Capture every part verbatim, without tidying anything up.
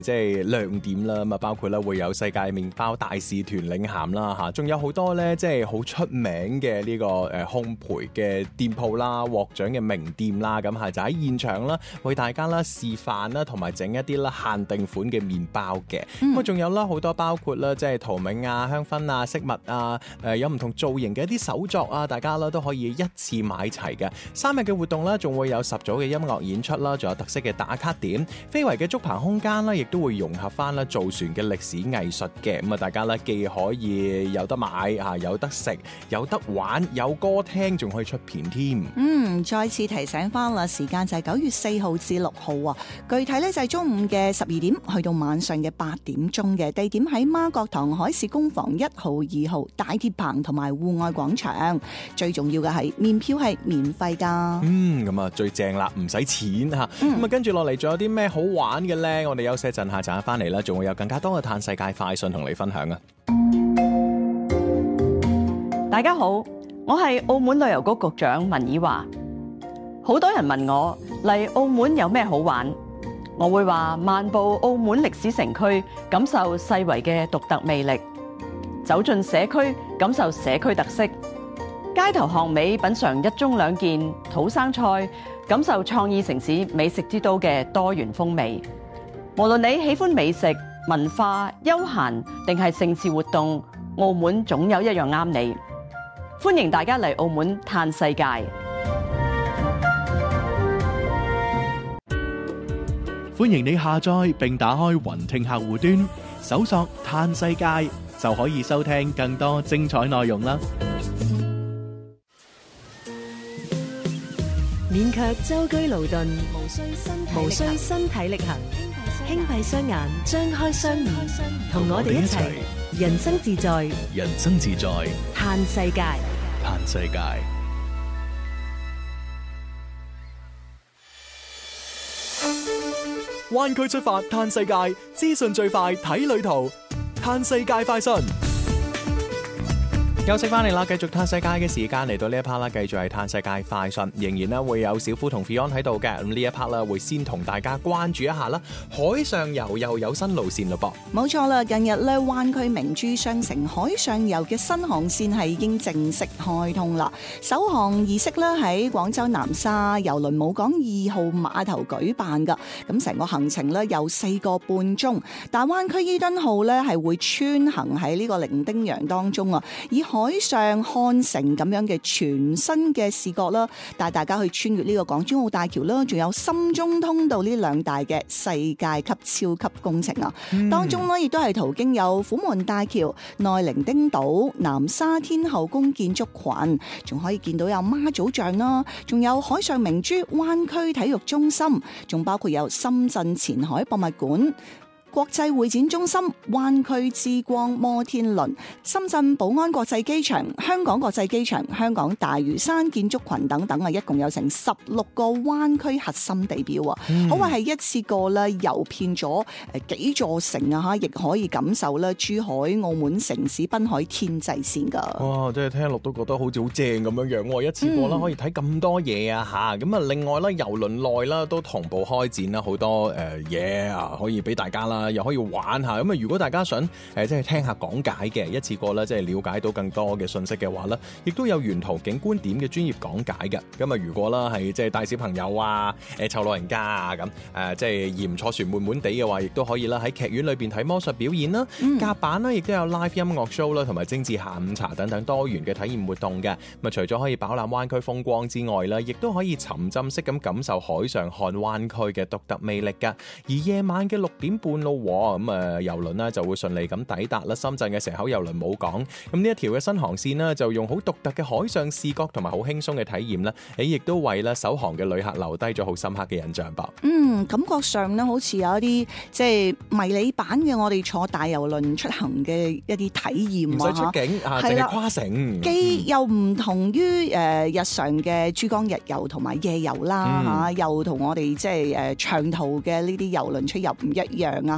即係亮點啦，咁啊包括咧會有世界麵包大使團領銜啦嚇，仲有好多咧即係好出名嘅呢個誒烘焙嘅店鋪啦、獲獎嘅名店啦，咁係就喺現場啦，為大家啦示範啦，同埋整一啲啦限定款嘅麵包嘅。咁啊仲有啦好多包括啦即係陶銘啊、香薰啊、飾物啊，誒有唔同造型嘅一啲手作啊，大家啦都可以一次買齊嘅。三日嘅活動咧，仲會有十組嘅音樂演出啦，仲有特色嘅打卡點，非遺嘅竹棚空間啦，亦都會融合翻啦造船嘅歷史藝術嘅。咁啊，大家咧既可以有得買嚇，有得食，有得玩，有歌聽，仲可以出片添。 嗯，再次提醒翻啦，時間就係九月四號至六號啊，具體咧就係中午嘅十二點去到晚上嘅八點鐘嘅，地點喺媽閣堂海事工房一號、二號大鐵棚同埋戶外廣場。最重要嘅係門票係免費㗎。嗯， 咁啊最正啦，唔使錢嚇。咁啊跟住落嚟仲有啲咩好玩嘅咧？我哋休息一陣下，陣間翻嚟啦，仲會有更加多嘅嘆世界快訊同你分享啊！ 大家好，我係澳門旅遊局局長文綺華。好多人問我嚟澳門有咩好玩，我會話漫步澳門歷史城區，感受世遺嘅獨特魅力；走進社區，感受社區特色；街頭巷尾品嚐一盅兩件土生菜，感受創意城市美食之都嘅多元風味。無論你喜歡美食、文化、休閒定係盛事活動，澳門總有一樣啱你。歡迎大家嚟澳門嘆世界。 歡迎你下載並打開雲聽客戶端，搜索嘆世界就可以收聽更多精彩內容啦。 勉強舟車勞頓，無需身體力行，輕閉雙眼，張開雙耳，同我哋一齊人生自在， 人生自在， 嘆世界， 嘆世界。 灣區出發嘆世界，資訊最快睇旅途，嘆世界快訊。 休息翻嚟啦，繼續嘆世界嘅時間嚟到呢一 part 啦，繼續係嘆世界快訊，仍然咧會有小夫同 Fion 喺度嘅。咁呢一 part 咧會先同大家關注一下啦，海上遊又有新路線咯噃。 冇錯啦，近日咧灣區明珠雙城海上遊嘅新航線係已經正式開通啦。首航儀式咧喺廣州南沙郵輪母港二號碼頭舉辦噶。咁成個行程咧有四個半鐘，大灣區伊敦號咧係會穿行喺呢個伶仃洋當中啊，以海上看城咁樣嘅全新嘅視覺啦，帶大家去穿越呢個港珠澳大橋啦，仲有深中通道呢兩大嘅世界級超級工程啊！嗯、當中呢亦都係途經有虎門大橋、內伶仃島、南沙天后宮建築群，仲可以見到有媽祖像啦，仲有海上明珠灣區體育中心，仲包括有深圳前海博物館、國際會展中心、灣區之光摩天輪、深圳寶安國際機場、香港國際機場、香港大嶼山建築群等等啊，一共有成十六個灣區核心地標啊，嗯、可謂係一次過咧遊遍咗誒幾座城啊嚇，亦可以感受咧珠海、澳門城市濱海天際線噶。 哇！即係聽落都覺得好似好正咁樣樣喎，一次過啦可以睇咁多嘢啊嚇！咁啊、嗯，另外咧郵輪內啦都同步開展啦好多誒嘢啊，可以俾大家啦。又可以玩下咁啊！如果大家想誒、呃、即係聽下講解嘅一次過咧，即係了解到更多嘅信息嘅話咧，亦都有沿途景觀點嘅專業講解嘅。咁啊，如果啦係即係帶小朋友啊、誒湊老人家啊咁誒，即係嫌坐船悶悶地嘅話，亦都可以啦喺劇院裏邊睇魔術表演啦、甲、嗯、板啦，亦都有 live 音樂 show 啦，同埋精緻下午茶等等多元嘅體驗活動嘅。咁啊，除咗可以飽覽灣區風光之外啦，亦都可以沉浸式咁感受海上看灣區嘅獨特魅力㗎。而夜晚嘅六點半咯。咁啊，郵輪呢就會順利咁抵達啦深圳嘅蛇口郵輪母港。咁呢一條嘅新航線呢，就用好獨特嘅海上視覺同埋好輕鬆嘅體驗啦，誒，亦都為咧首航嘅旅客留低咗好深刻嘅印象噃。嗯， 感覺上呢，好似有一啲即係迷你版嘅我哋坐大郵輪出行嘅一啲體驗， 唔使出境啊，淨係跨城， 既又唔同於誒日常嘅珠江日遊同埋夜遊啦嚇，嗯、又同我哋即係誒長途嘅呢啲郵輪出遊唔一樣啊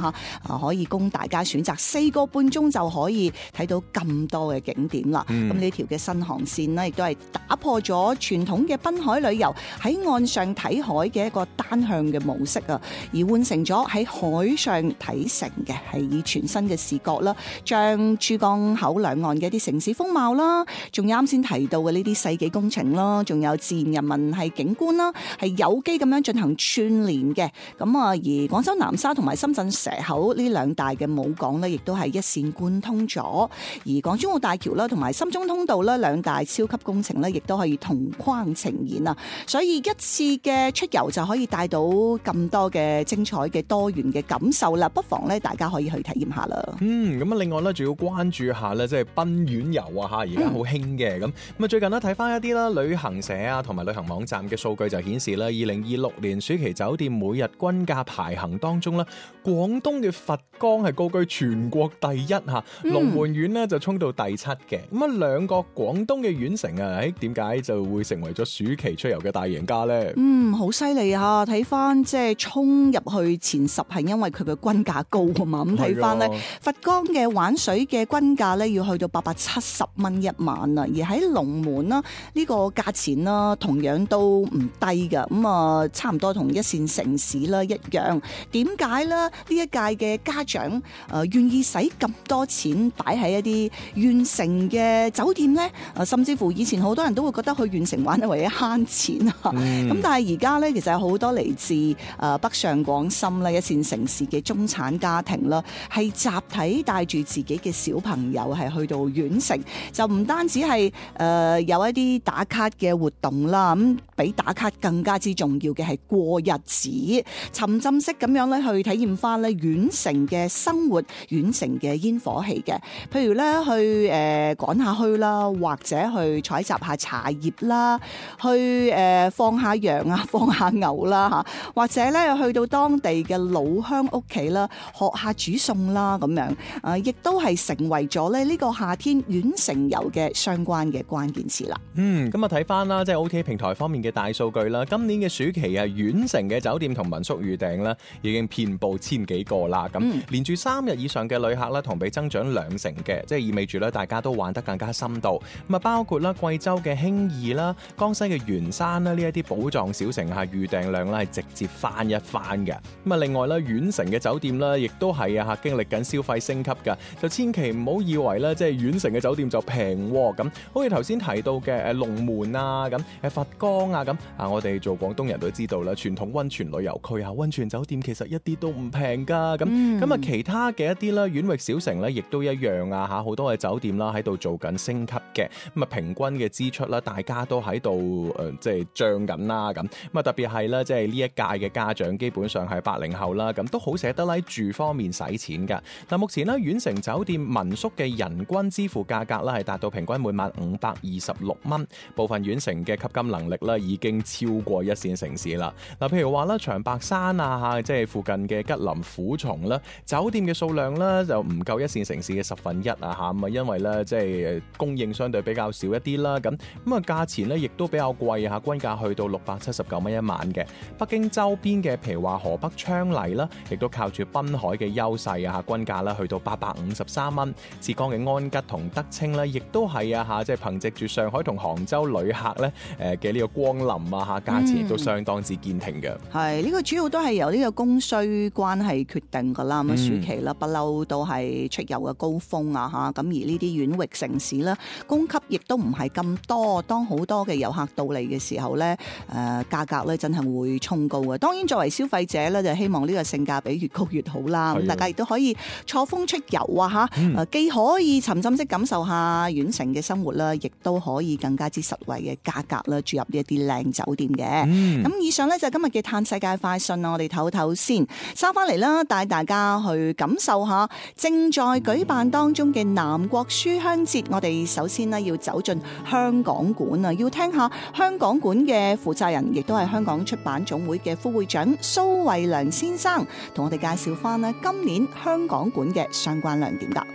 嚇，啊可以供大家選擇，四個半鐘就可以睇到咁多嘅景點啦。咁呢、嗯、條嘅新航線呢，亦都係打破咗傳統嘅濱海旅遊喺岸上睇海嘅一個單向嘅模式啊，而換成咗喺海上睇城嘅，係以全新嘅視覺啦，將珠江口兩岸嘅一啲城市風貌啦，仲有啱先提到嘅呢啲世紀工程啦，仲有自然人文係景觀啦，係有機咁樣進行串聯嘅。咁啊，而廣州南沙同埋深圳蛇口呢兩大嘅母港呢，亦都係一線貫通咗。而港珠澳大橋啦，同埋深中通道啦，兩大超級工程呢，亦都可以同框呈現啊！所以一次嘅出遊就可以帶到咁多嘅精彩嘅多元嘅感受啦，不妨咧大家可以去體驗下啦。 嗯，咁啊，另外咧仲要關注下咧，即係賓園遊啊嚇，而家好興嘅咁。咁啊，最近呢，睇翻一啲啦，旅行社啊同埋旅行網站嘅數據就顯示啦，二零二六年暑期酒店每日均價排行當中咧，廣東嘅佛岡係高居全國第一嚇，龍門縣呢就衝到第七嘅。咁啊，兩個廣東嘅縣城啊，誒點解就會成為咗暑期出遊嘅大贏家咧？ 嗯，好犀利啊！睇翻即係衝入去前十係因為佢嘅均價高啊嘛。咁睇翻咧，佛岡嘅玩水嘅均價咧要去到八百七十蚊一晚啊，而喺龍門啦呢個價錢啦同樣都唔低噶。咁啊，差唔多同一線城市啦一樣。點解咧？呢一屆嘅家長誒願意使咁多錢擺喺一啲縣城嘅酒店咧？誒，甚至乎以前好多人都會覺得去縣城玩係為咗慳錢啊。咁、嗯、但係而家咧，其實有好多嚟自誒北上廣深啦一線城市嘅中產家庭啦，係集體帶住自己嘅小朋友係去到縣城，就唔單止係誒、呃、有一啲打卡嘅活動啦，咁比打卡更加之重要嘅係過日子，沉浸式咁樣咧去體驗翻咧縣城嘅生活，縣城嘅煙火氣嘅，譬如咧去誒趕下墟啦，或者去採集下茶葉啦，去誒、呃、放下羊啊，放下牛啦嚇，或者咧去到當地嘅老鄉屋企啦，學下煮餸啦咁樣，啊，亦都係成為咗咧呢個夏天縣城遊嘅相關嘅關鍵詞啦。 嗯，咁啊睇翻啦，即係 O T A 平台方面嘅大數據啦，今年嘅暑期啊，縣城嘅酒店同民宿預訂啦，已經遍佈千幾個啦。咁、嗯、連住三日以上嘅旅客咧，同比增長兩成嘅，即係意味住咧大家都玩得更加深度。咁啊，包括啦貴州嘅興義啦、江西嘅元山啦，呢一啲寶藏小城嚇預訂量咧係直接翻一番嘅。咁啊，另外咧縣城嘅酒店咧，亦都係啊嚇經歷緊消費升級㗎，就千祈唔好以為咧即係縣城嘅酒店就平喎。咁好似頭先提到嘅誒龍門啊，咁誒佛岡啊，咁啊我哋做廣東人都知道啦，傳統溫泉旅遊區啊，溫泉酒店其實一啲都唔平㗎。咁咁啊，其他嘅一啲咧縣域小城咧，亦都一樣啊嚇，好多嘅酒店啦喺度做緊升級嘅。咁啊，平均嘅支出啦，大家都喺度誒即係漲緊啦。咁咁啊，特別係咧即係呢一屆嘅家長基本上係八零後啦，咁都好捨得喺住方面使錢㗎。嗱，目前咧縣城酒店民宿嘅人均支付價格咧係達到平均每晚五百二十六蚊，部分縣城嘅吸金能力咧已經超過一線城市啦。嗱，譬如話咧長白山啊嚇，即係附近嘅吉林虎松啦，酒店嘅數量咧就唔夠一線城市嘅十分一啊嚇，咁啊因為咧即係供應相對比較少一啲啦，咁咁啊價錢咧亦都比較貴啊，均價去到六百七十九蚊一晚嘅。北京周邊嘅譬如話河北昌黎啦，亦都靠住濱海嘅優勢啊嚇，均價咧去到八百五十三蚊。浙江嘅安吉同德清咧，亦都係啊嚇，即係憑藉住上海同杭州旅客咧誒嘅呢個光臨啊嚇，價錢亦都相當之堅挺嘅。 係呢個主要都係由呢個供需關係決定㗎啦。咁啊暑期啦，不嬲都係出遊嘅高峰啊嚇。咁而呢啲縣域城市咧，供給亦都唔係咁多。當好多嘅遊客到嚟嘅時候咧，誒價格咧真係會衝高嘅。當然作為消費者咧，就希望呢個性價比越高越好啦。咁大家亦都可以錯峰出遊啊嚇，誒、嗯、既可以沉浸式感受下縣城嘅生活啦，亦都可以更加之實惠嘅價格啦，住入呢一啲靚酒店嘅。咁、嗯、以上咧就係今日嘅嘆世界快訊啦，我哋唞唞先，收翻嚟啦，帶大家去感受下正在舉辦當中嘅南國書香節。我哋首先呢要走進香港館啊，要聽下香港館嘅負責人，亦都係香港出版總會嘅副會長蘇慧良先生，同我哋介紹翻呢今年香港館嘅相關亮點㗎。